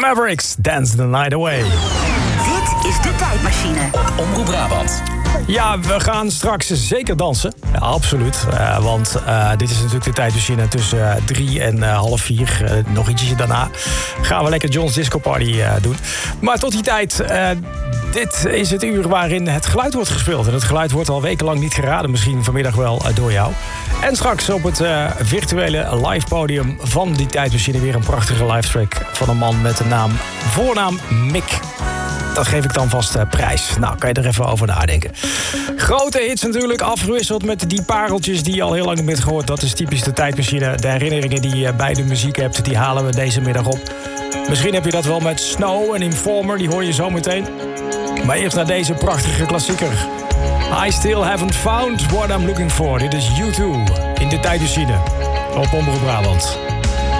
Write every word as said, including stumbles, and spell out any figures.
Mavericks, Dance the Night Away. Dit is de tijdmachine. Op Omroep Brabant. Ja, we gaan straks zeker dansen. Ja, absoluut. Uh, want uh, dit is natuurlijk de tijdmachine tussen uh, drie en uh, half vier. Uh, nog ietsje daarna gaan we lekker John's Disco Party uh, doen. Maar tot die tijd, uh, dit is het uur waarin het geluid wordt gespeeld. En het geluid wordt al wekenlang niet geraden. Misschien vanmiddag wel uh, door jou. En straks op het uh, virtuele live podium van die tijdmachine weer een prachtige live track van een man met de naam, voornaam Mick. Dat geef ik dan vast uh, prijs. Nou, kan je er even over nadenken. Grote hits natuurlijk, afgewisseld met die pareltjes die je al heel lang niet meer gehoord. Dat is typisch de tijdmachine. De herinneringen die je bij de muziek hebt, die halen we deze middag op. Misschien heb je dat wel met Snow en Informer, die hoor je zo meteen. Maar eerst naar deze prachtige klassieker. I still haven't found what I'm looking for. Dit is U twee in de tijdmachine op Omroep Brabant.